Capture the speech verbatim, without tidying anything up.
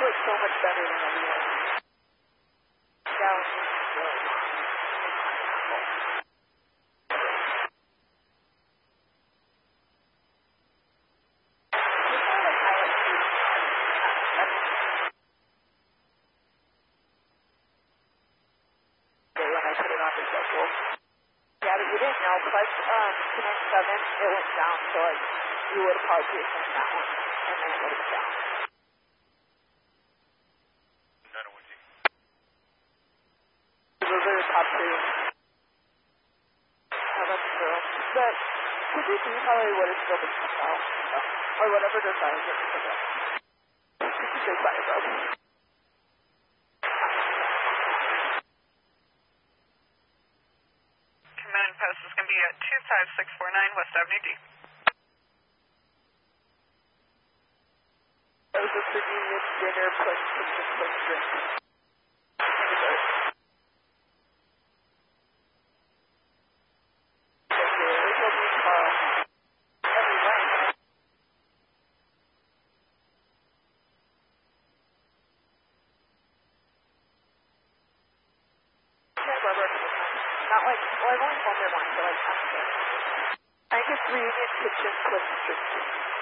look so much better than everyone. Yeah, when you really when I put it on the schedule. Yeah, but you didn't know. Plus, um, Connect seven, it went down, so like, you would have probably sent that one, and then it would have been down. nine oh one G. Those are the top two. Yeah, that's true. But, could you see how I would have still been sent out? Or whatever they're trying to get me to do. Just by yourself. Command post is going to be at two five six four nine West Avenue D. That was a convenience dinner plus kitchen plus drink. And dessert. Thank you. We will be tomorrow. Every Wednesday. Okay, Barbara. Not like, well, I've only phoned her once, so like, I'm sure. I think it's reunion kitchen plus drink.